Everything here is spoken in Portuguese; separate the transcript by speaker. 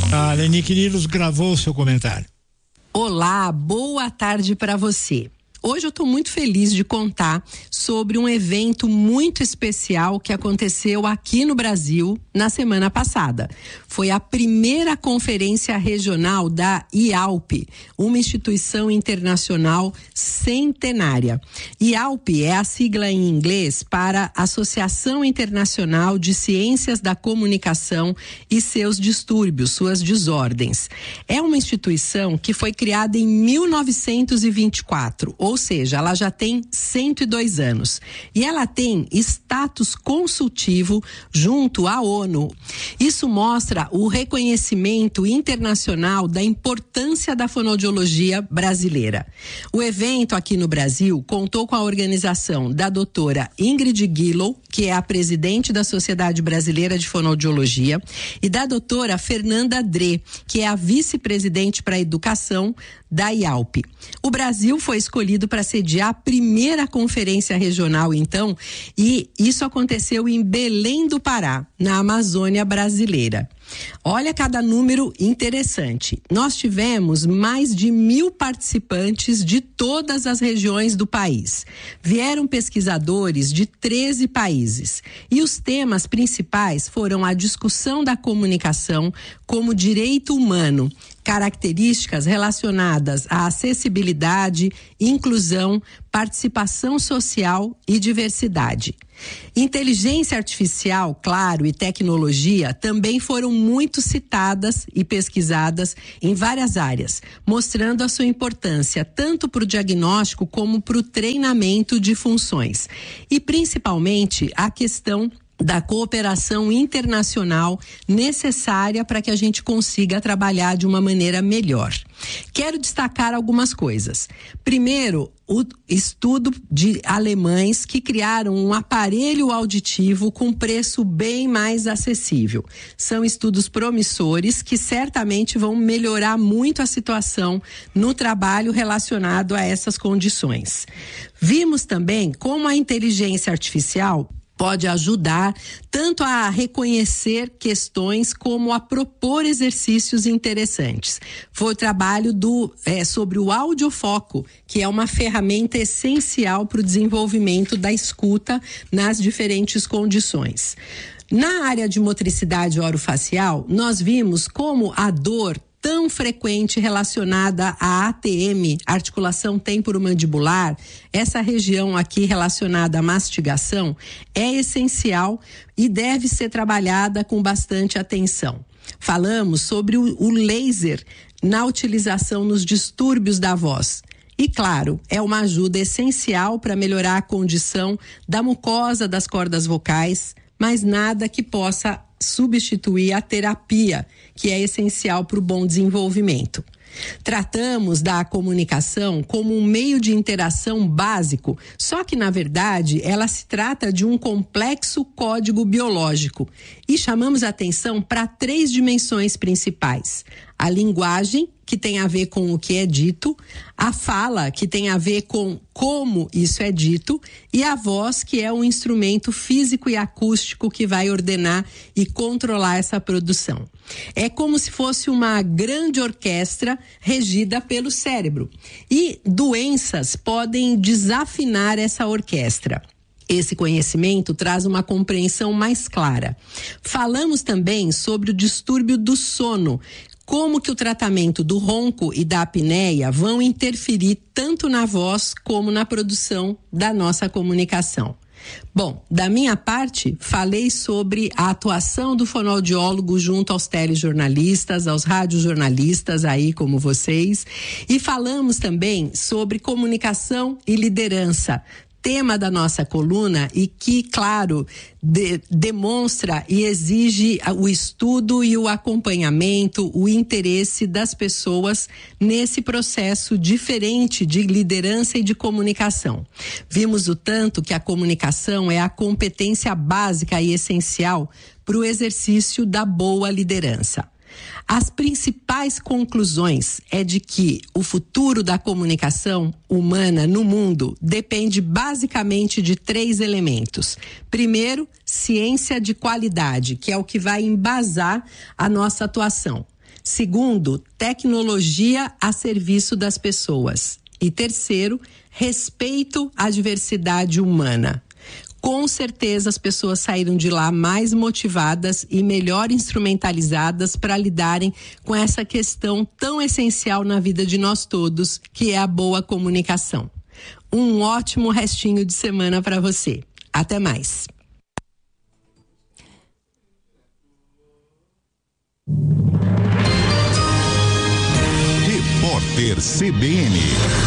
Speaker 1: A Lenique Nilos gravou o seu comentário.
Speaker 2: Olá, boa tarde para você. Hoje eu estou muito feliz de contar sobre um evento muito especial que aconteceu aqui no Brasil na semana passada. Foi a primeira conferência regional da IALP, uma instituição internacional centenária. IALP é a sigla em inglês para Associação Internacional de Ciências da Comunicação e seus distúrbios, suas desordens. É uma instituição que foi criada em 1924, ou seja, ela já tem 102 anos. E ela tem status consultivo junto à ONU. Isso mostra o reconhecimento internacional da importância da fonoaudiologia brasileira. O evento aqui no Brasil contou com a organização da doutora Ingrid Gillow, que é a presidente da Sociedade Brasileira de Fonoaudiologia, e da doutora Fernanda Drê, que é a vice-presidente para a educação da IALP. O Brasil foi escolhido para sediar a primeira conferência regional, então, e isso aconteceu em Belém do Pará, na Amazônia brasileira. Olha cada número interessante. Nós tivemos mais de 1.000 participantes de todas as regiões do país. Vieram pesquisadores de 13 países. E os temas principais foram a discussão da comunicação como direito humano, características relacionadas à acessibilidade, inclusão, participação social e diversidade. Inteligência artificial, claro, e tecnologia também foram muito citadas e pesquisadas em várias áreas, mostrando a sua importância tanto para o diagnóstico como para o treinamento de funções. E principalmente a questão da cooperação internacional necessária para que a gente consiga trabalhar de uma maneira melhor. Quero destacar algumas coisas. Primeiro, o estudo de alemães que criaram um aparelho auditivo com preço bem mais acessível. São estudos promissores que certamente vão melhorar muito a situação no trabalho relacionado a essas condições. Vimos também como a inteligência artificial pode ajudar tanto a reconhecer questões como a propor exercícios interessantes. Foi o trabalho sobre o audiofoco, que é uma ferramenta essencial para o desenvolvimento da escuta nas diferentes condições. Na área de motricidade orofacial, nós vimos como a dor tão frequente relacionada à ATM, articulação temporomandibular, essa região aqui relacionada à mastigação, é essencial e deve ser trabalhada com bastante atenção. Falamos sobre o laser na utilização nos distúrbios da voz. E, claro, é uma ajuda essencial para melhorar a condição da mucosa das cordas vocais, mas nada que possa substituir a terapia, que é essencial para o bom desenvolvimento. Tratamos da comunicação como um meio de interação básico, só que, na verdade, ela se trata de um complexo código biológico e chamamos atenção para 3 dimensões principais: a linguagem, que tem a ver com o que é dito, a fala, que tem a ver com como isso é dito, e a voz, que é um instrumento físico e acústico que vai ordenar e controlar essa produção. É como se fosse uma grande orquestra regida pelo cérebro. E doenças podem desafinar essa orquestra. Esse conhecimento traz uma compreensão mais clara. Falamos também sobre o distúrbio do sono, como que o tratamento do ronco e da apneia vão interferir tanto na voz como na produção da nossa comunicação. Bom, da minha parte, falei sobre a atuação do fonoaudiólogo junto aos telejornalistas, aos radiojornalistas aí como vocês, e falamos também sobre comunicação e liderança, tema da nossa coluna e que, claro, demonstra e exige o estudo e o acompanhamento, o interesse das pessoas nesse processo diferente de liderança e de comunicação. Vimos o tanto que a comunicação é a competência básica e essencial para o exercício da boa liderança. As principais conclusões é de que o futuro da comunicação humana no mundo depende basicamente de 3 elementos. Primeiro, ciência de qualidade, que é o que vai embasar a nossa atuação. Segundo, tecnologia a serviço das pessoas. E terceiro, respeito à diversidade humana. Com certeza as pessoas saíram de lá mais motivadas e melhor instrumentalizadas para lidarem com essa questão tão essencial na vida de nós todos, que é a boa comunicação. Um ótimo restinho de semana para você. Até mais.
Speaker 3: Repórter CBN.